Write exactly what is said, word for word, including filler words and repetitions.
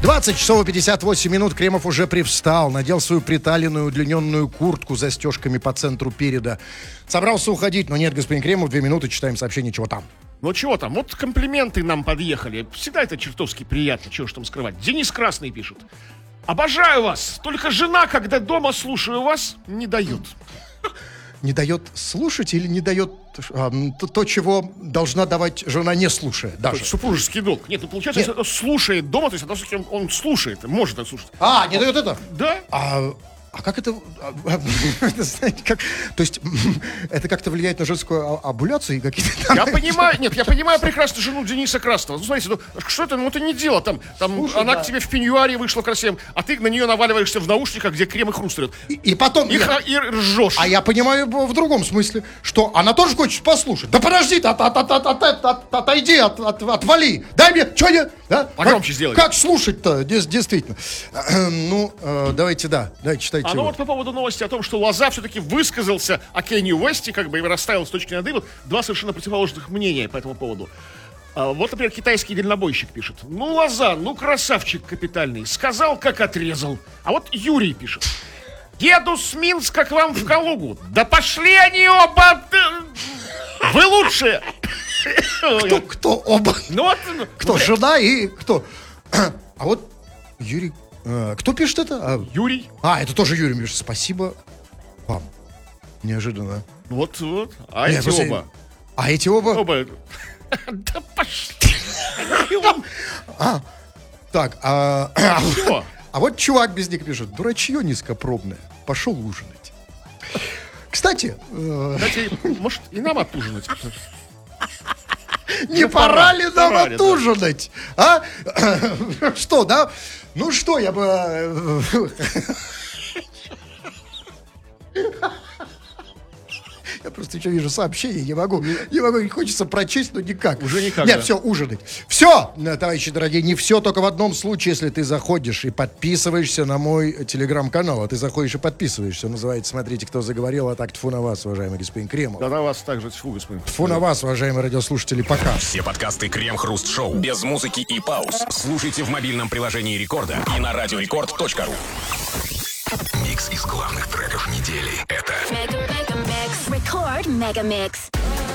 двадцать часов пятьдесят восемь минут. Кремов уже привстал, надел свою приталенную удлиненную куртку с застежками по центру переда. Собрался уходить, но нет, господин Кремов, две минуты, читаем сообщение, чего там. Ну чего там, вот комплименты нам подъехали. Всегда это чертовски приятно, чего ж там скрывать. Денис Красный пишет. Обожаю вас, только жена, когда дома слушаю вас, не дает. Не дает слушать или не дает а, то, то, чего должна давать жена, не слушая даже? Это супружеский долг. Нет, ну получается, Нет. если он слушает дома, то есть это все-таки он, он слушает, может это слушать. А, не дает это? Да. А, а как это, а, а, это, знаете, как, то есть это как-то влияет на женскую овуляцию и какие-то там... Я понимаю, нет, я понимаю прекрасно жену Дениса Красного. Ну, смотрите, ну, что это, ну, это не дело, там, там Слушай, она да. к тебе в пеньюаре вышла красивым, а ты на нее наваливаешься в наушниках, где крем и хруст идет. И, и потом... И, нет, ха- и ржешь. а я понимаю в в другом смысле, что она тоже хочет послушать. Да подожди, от, от, от, от, от, от, от- отойди, от, от- отвали. Дай мне, что я... Да? Погромче как, сделай. Как слушать-то, дес- действительно. Ну, э, давайте, да, давайте читайте. А ну его. вот по поводу новости о том, что Лоза все-таки высказался о Кенни Уэсте, как бы и расставил с точки над «и». Вот два совершенно противоположных мнения по этому поводу. А, вот, например, китайский дальнобойщик пишет. Ну, Лоза, ну, красавчик капитальный. Сказал, как отрезал. А вот Юрий пишет. Еду с Минска к вам в Калугу. Да пошли они оба! Вы лучшие! Кто, кто оба? Ну вот, ну, Кто, жена и кто? А вот Юрий... э, кто пишет это? А, Юрий. а, это тоже Юрий пишет. Спасибо вам. Неожиданно. Вот, вот. А Не, эти просто- оба. А эти оба... Оба. Да пошли. Так, а... Что? А вот чувак без них пишет. Дурачье низкопробное. Пошел ужинать. Кстати, э, Кстати, может, и нам отужинать? не Ну, пора пора, ли нам пора ли, да. отужинать? А? Что, да? Ну что, я бы... э, Я просто еще вижу сообщение, не могу, не могу, не хочется прочесть, но никак. Уже никак, Нет, да. все, ужинать. Все, товарищи дорогие, не все, только в одном случае, если ты заходишь и подписываешься на мой телеграм-канал, а ты заходишь и подписываешься, называется «Смотрите, кто заговорил», а так тьфу на вас, уважаемый господин Кремов. Да на вас также тьфу, господин. Тьфу на вас, уважаемые радиослушатели, пока. Все подкасты Крем-Хруст-Шоу без музыки и пауз слушайте в мобильном приложении Рекорда и на радиорекорд точка ру. Микс из главных треков недели. Это Mega, mega mix. Record mega mix.